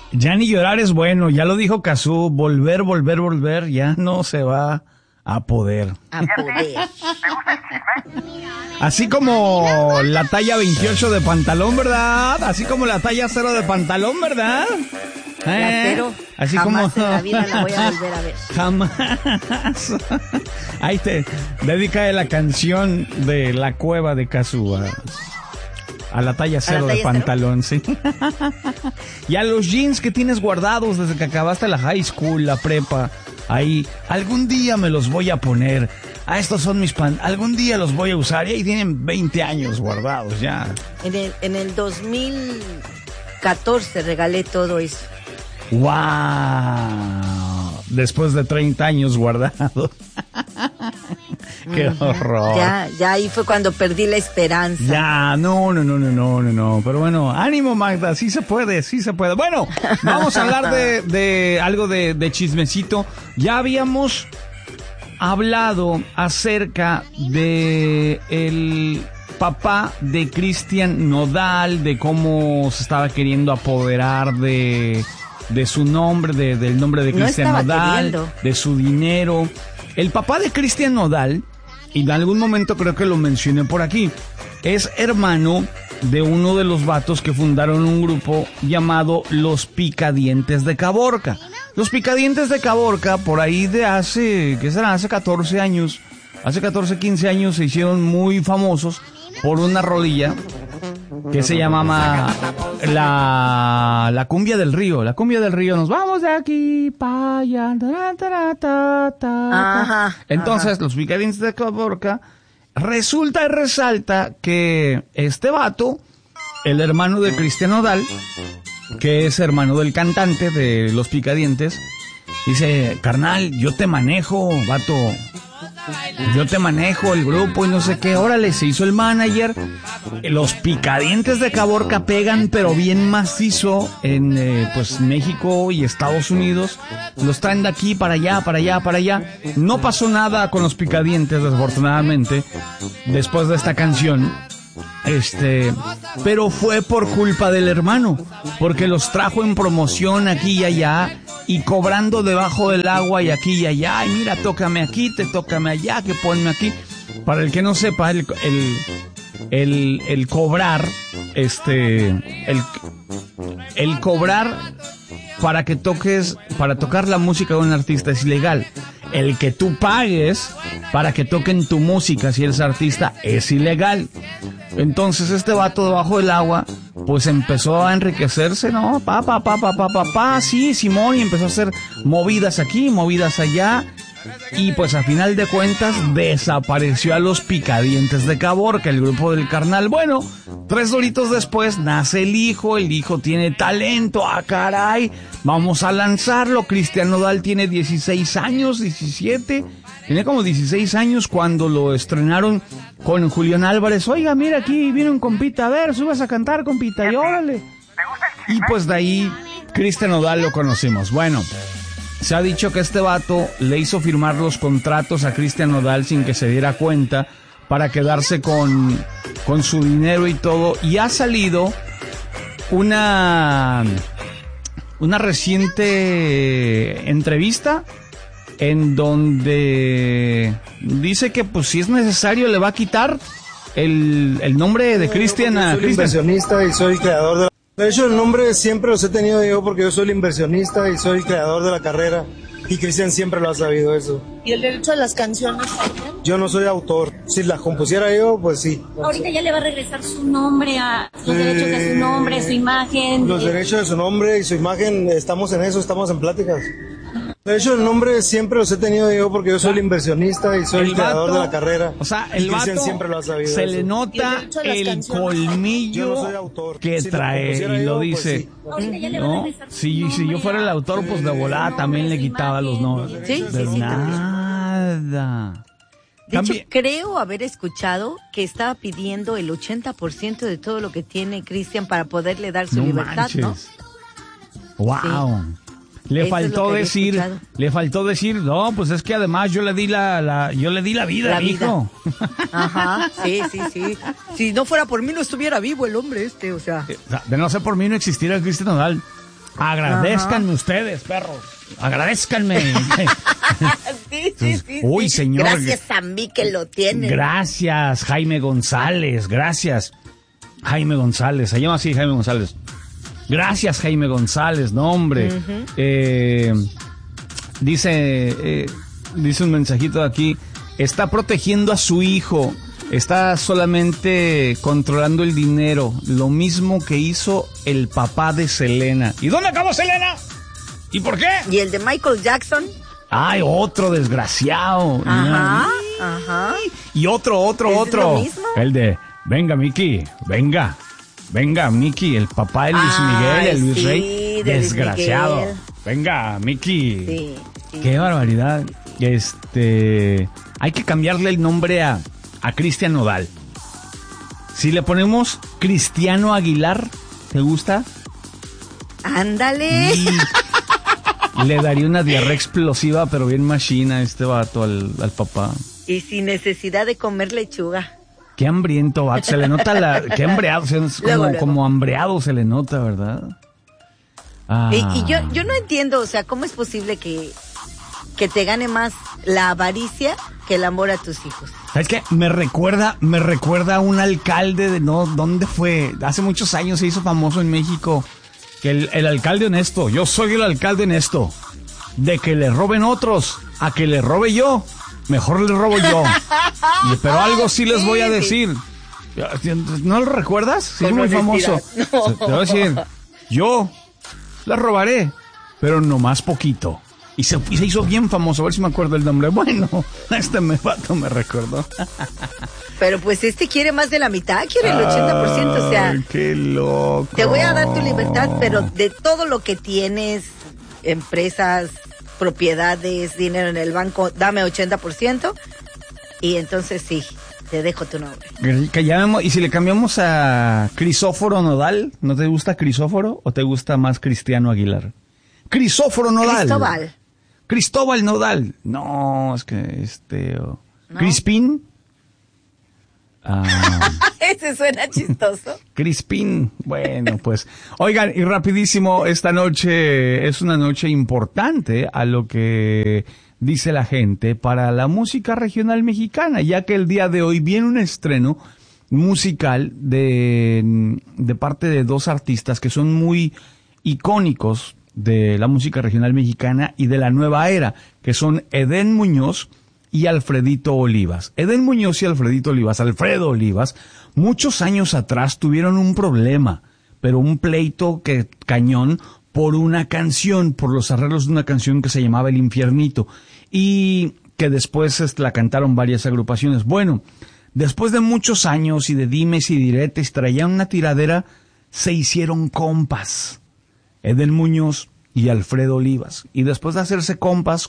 Ya ni llorar es bueno, ya lo dijo Cazzu, volver, ya no se va a poder. Así como la talla 28 de pantalón, ¿verdad? Así como la talla 0 de pantalón, ¿verdad? La 0, así jamás como... en la vida la voy a volver a ver. Jamás. Ahí te dedica la canción de La Cueva de Cazzu a la talla 0 de pantalón, ¿sí? Y a los jeans que tienes guardados desde que acabaste la high school, la prepa, ahí, algún día me los voy a poner. Estos son mis algún día los voy a usar. Y ahí tienen 20 años guardados ya. En el 2014 regalé todo eso. ¡Wow! Después de 30 años guardados. ¡Qué horror! Ya ahí fue cuando perdí la esperanza. Ya, no. Pero bueno, ánimo, Magda, sí se puede. Bueno, vamos a hablar de algo de chismecito. Ya habíamos hablado acerca de el papá de Cristian Nodal, de cómo se estaba queriendo apoderar de su nombre, del nombre de Cristian Nodal, de su dinero. El papá de Cristian Nodal, y en algún momento creo que lo mencioné por aquí, es hermano de uno de los vatos que fundaron un grupo llamado Los Picadientes de Caborca. Los Picadientes de Caborca, por ahí de hace 14 años, hace 14, 15 años se hicieron muy famosos por una rolilla que se llamaba la cumbia del río. La cumbia del río, nos vamos de aquí para allá. Entonces, Los Picadientes de Caborca, resulta y resalta que este vato, el hermano de Cristian Nodal, que es hermano del cantante de Los Picadientes, dice: carnal, yo te manejo, vato. Yo te manejo el grupo y no sé qué. Órale, se hizo el manager. Los Picadientes de Caborca pegan, pero bien macizo en pues México y Estados Unidos. Los traen de aquí para allá. No pasó nada con Los Picadientes, desafortunadamente, después de esta canción. Pero fue por culpa del hermano, porque los trajo en promoción aquí y allá, y cobrando debajo del agua y aquí y allá, y mira, tócame aquí, te tócame allá, que ponme aquí. Para el que no sepa, el cobrar, el cobrar para que toques, para tocar la música de un artista es ilegal. El que tú pagues para que toquen tu música, si eres artista, es ilegal. Entonces este vato debajo del agua, pues empezó a enriquecerse, ¿no? Sí, Simón, y empezó a hacer movidas aquí, movidas allá. Y pues a final de cuentas desapareció a Los Picadientes de Caborca, el grupo del carnal. Bueno, 3 doritos después nace el hijo tiene talento, caray, vamos a lanzarlo. Cristian Nodal tiene 16 años, 17, tenía como 16 años cuando lo estrenaron con Julián Álvarez. Oiga, mira, aquí viene un compita, a ver, subas a cantar, compita, y órale. Y pues de ahí Cristian Nodal lo conocimos. Bueno, se ha dicho que este vato le hizo firmar los contratos a Cristian Nodal sin que se diera cuenta, para quedarse con su dinero y todo. Y ha salido una reciente entrevista en donde dice que pues si es necesario le va a quitar el nombre de Cristian a Cristian. Soy inversionista y soy creador de hecho, el nombre siempre los he tenido yo porque yo soy el inversionista y soy el creador de la carrera. Y Cristian siempre lo ha sabido eso. ¿Y el derecho a las canciones? Yo no soy autor. Si las compusiera yo, pues sí. Ahorita ya le va a regresar su nombre, los derechos de su nombre, su imagen. Los derechos de su nombre y su imagen, estamos en eso, estamos en pláticas. De hecho, el nombre siempre los he tenido yo porque yo soy el inversionista y soy el creador de la carrera. O sea, el vato siempre lo ha sabido se eso. le nota el colmillo que trae y lo dice. Pues sí. ¿No? Si yo fuera el autor, pues de volada también le quitaba los nombres. Sí. Nada. De hecho, creo haber escuchado que estaba pidiendo el 80% de todo lo que tiene Cristian para poderle dar su libertad, manches. ¿No? Wow. Sí. Le faltó decir, no, pues es que además yo le di la vida, hijo. Ajá, sí. Si no fuera por mí no estuviera vivo el hombre o sea. De no ser por mí no existiera Cristian Nodal. Agradézcanme ustedes, perros. Agradézcanme. Sí. Uy, señor. Gracias a mí que lo tienen. Gracias, Jaime González. Gracias, Jaime González. Se llama así, Jaime González. Gracias, Jaime González. No, hombre. Dice un mensajito aquí. Está protegiendo a su hijo. Está solamente controlando el dinero. Lo mismo que hizo el papá de Selena. ¿Y dónde acabó Selena? ¿Y por qué? ¿Y el de Michael Jackson? Ay, otro desgraciado. Ajá. Y otro. ¿Lo mismo? El de, venga, Mickey, venga, Mickey, el papá de Luis Miguel, el Luis Rey, desgraciado. Luis Miguel. Venga, Mickey. Sí. Qué barbaridad. Hay que cambiarle el nombre a Cristian Nodal. Si le ponemos Cristiano Aguilar, ¿te gusta? Ándale. Le daría una diarrea explosiva, pero bien machina este vato al papá. Y sin necesidad de comer lechuga. Qué hambriento vato, se le nota qué hambreado, luego. Como hambreado se le nota, ¿verdad? Y yo no entiendo, o sea, ¿cómo es posible que te gane más la avaricia que el amor a tus hijos? ¿Sabes qué? Me recuerda a un alcalde ¿dónde fue? Hace muchos años se hizo famoso en México. Que el alcalde honesto, yo soy el alcalde honesto. De que le roben otros, a que le robe yo, mejor le robo yo. Pero algo sí les voy a decir. ¿No lo recuerdas? Sí, es muy famoso. No. Te voy a decir, yo la robaré, pero nomás poquito. Y se hizo bien famoso, a ver si me acuerdo el nombre. Bueno, vato me recordó. Pero pues quiere más de la mitad, quiere el 80%, o sea... ¡Qué loco! Te voy a dar tu libertad, pero de todo lo que tienes, empresas, propiedades, dinero en el banco, dame 80%, y entonces sí, te dejo tu nombre. Y si le cambiamos a Crisóforo Nodal, ¿no te gusta Crisóforo o te gusta más Cristiano Aguilar? Crisóforo Nodal. Cristóbal Nodal. No, es que ¿no? Crispín. Ese suena chistoso. Crispín. Bueno, pues. Oigan, y rapidísimo, esta noche es una noche importante a lo que dice la gente para la música regional mexicana, ya que el día de hoy viene un estreno musical de parte de dos artistas que son muy icónicos de la música regional mexicana y de la nueva era, que son Edén Muñoz y Alfredito Olivas. Edén Muñoz y Alfredo Olivas, muchos años atrás tuvieron un problema, pero un pleito cañón por una canción, por los arreglos de una canción que se llamaba El Infiernito, y que después la cantaron varias agrupaciones. Bueno, después de muchos años y de dimes y diretes, traían una tiradera, se hicieron compas. Edén Muñoz y Alfredo Olivas. Y después de hacerse compas,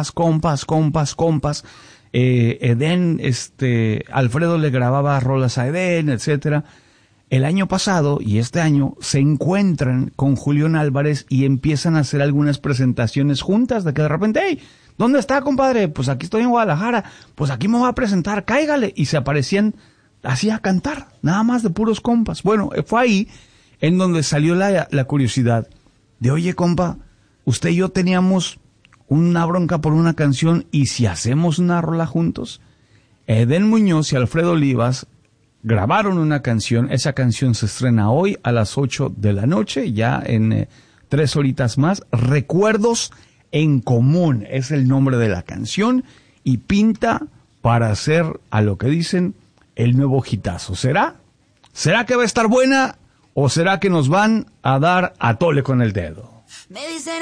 Edén, Alfredo le grababa rolas a Edén, etcétera. El año pasado y este año se encuentran con Julián Álvarez y empiezan a hacer algunas presentaciones juntas, de que de repente, hey, ¿dónde está, compadre? Pues aquí estoy en Guadalajara, pues aquí me voy a presentar, cáigale. Y se aparecían así a cantar, nada más de puros compas. Bueno, fue ahí en donde salió la curiosidad de, oye, compa, usted y yo teníamos una bronca por una canción, y si hacemos una rola juntos. Edén Muñoz y Alfredo Olivas grabaron una canción, esa canción se estrena hoy a las 8 de la noche, ya en 3 horitas más. Recuerdos en Común es el nombre de la canción, y pinta para hacer, a lo que dicen, el nuevo hitazo. ¿Será? ¿Será que va a estar buena? ¿O será que nos van a dar a tole con el dedo? Me dicen